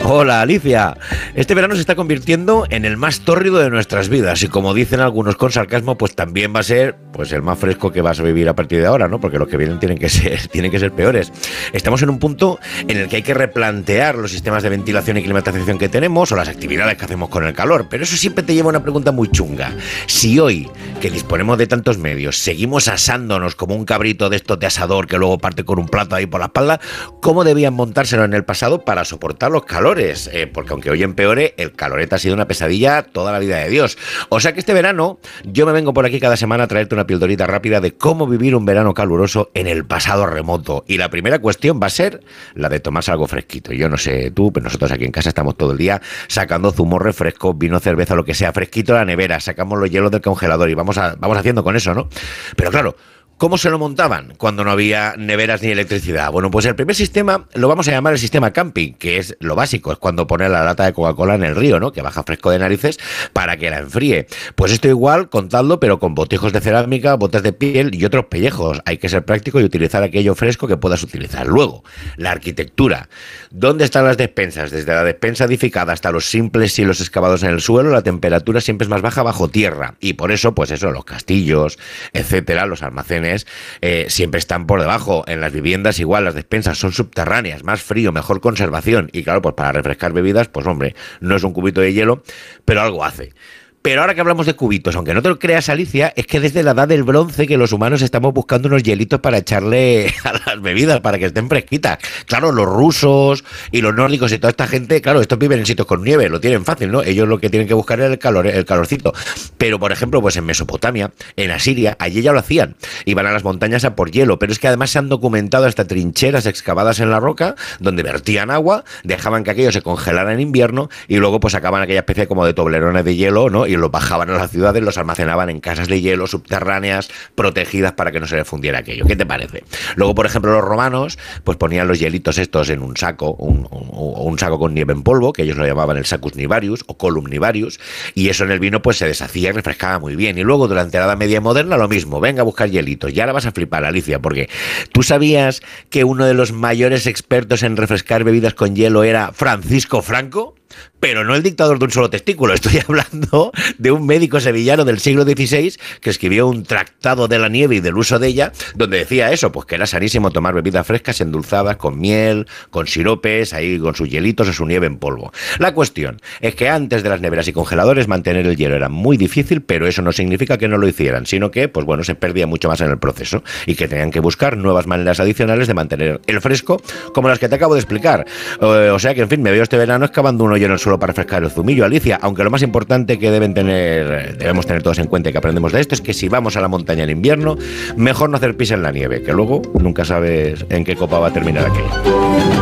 Hola Alicia, este verano se está convirtiendo en el más tórrido de nuestras vidas y como dicen algunos con sarcasmo, pues también va a ser pues el más fresco que vas a vivir a partir de ahora, ¿no? Porque los que vienen tienen que ser peores. Estamos en un punto en el que hay que replantear los sistemas de ventilación y climatización que tenemos o las actividades que hacemos con el calor, pero eso siempre te lleva a una pregunta muy chunga. Si hoy, que disponemos de tantos medios, seguimos asándonos como un cabrito de estos de asador que luego parte con un plato ahí por la espalda, ¿cómo debían montárselo en el pasado para soportar los calores? Porque aunque hoy empeore, el calorete ha sido una pesadilla toda la vida de Dios. O sea que este verano yo me vengo por aquí cada semana a traerte una pildorita rápida de cómo vivir un verano caluroso en el pasado remoto. Y la primera cuestión va a ser la de tomarse algo fresquito. Yo no sé tú, pero nosotros aquí en casa estamos todo el día sacando zumo, refresco, vino, cerveza, lo que sea, fresquito de la nevera, sacamos los hielos del congelador y vamos haciendo con eso, ¿no? Pero claro, ¿cómo se lo montaban cuando no había neveras ni electricidad? Bueno, pues el primer sistema lo vamos a llamar el sistema camping, que es lo básico, es cuando pones la lata de Coca-Cola en el río, ¿no? Que baja fresco de narices para que la enfríe. Pues esto igual, contadlo, pero con botijos de cerámica, botes de piel y otros pellejos. Hay que ser práctico y utilizar aquello fresco que puedas utilizar. Luego, la arquitectura. ¿Dónde están las despensas? Desde la despensa edificada hasta los simples silos excavados en el suelo, la temperatura siempre es más baja bajo tierra. Y por eso, pues eso, los castillos, etcétera, los almacenes, siempre están por debajo. En las viviendas igual, las despensas son subterráneas, más frío, mejor conservación. Y claro, pues para refrescar bebidas, pues hombre, no es un cubito de hielo, pero algo hace. Pero ahora que hablamos de cubitos, aunque no te lo creas, Alicia, es que desde la edad del bronce que los humanos estamos buscando unos hielitos para echarle a las bebidas, para que estén fresquitas. Claro, los rusos y los nórdicos y toda esta gente, claro, estos viven en sitios con nieve, lo tienen fácil, ¿no? Ellos lo que tienen que buscar es el calorcito. Pero, por ejemplo, pues en Mesopotamia, en Asiria, allí ya lo hacían. Iban a las montañas a por hielo, pero es que además se han documentado hasta trincheras excavadas en la roca, donde vertían agua, dejaban que aquello se congelara en invierno y luego pues sacaban aquella especie como de toblerones de hielo, ¿no? Y los bajaban a las ciudades, los almacenaban en casas de hielo subterráneas, protegidas para que no se les fundiera aquello. ¿Qué te parece? Luego, por ejemplo, los romanos pues ponían los hielitos estos en un saco, un saco con nieve en polvo, que ellos lo llamaban el Sacus Nivarius o Colum Nivarius, y eso en el vino pues se deshacía y refrescaba muy bien. Y luego, durante la Edad Media moderna, lo mismo, venga a buscar hielitos. Y ahora vas a flipar, Alicia, porque ¿tú sabías que uno de los mayores expertos en refrescar bebidas con hielo era Francisco Franco? Pero no el dictador de un solo testículo, estoy hablando de un médico sevillano del siglo XVI que escribió un tratado de la nieve y del uso de ella, donde decía eso, pues que era sanísimo tomar bebidas frescas endulzadas con miel, con siropes, ahí con sus hielitos o su nieve en polvo. La cuestión es que antes de las neveras y congeladores mantener el hielo era muy difícil, pero eso no significa que no lo hicieran, sino que, pues bueno, se perdía mucho más en el proceso y que tenían que buscar nuevas maneras adicionales de mantener el fresco, como las que te acabo de explicar. O sea que, en fin, me veo este verano excavando un hoyo en el suelo para refrescar el zumillo, Alicia, aunque lo más importante que debemos tener todos en cuenta y que aprendemos de esto es que si vamos a la montaña en invierno, mejor no hacer pis en la nieve, que luego nunca sabes en qué copa va a terminar aquello.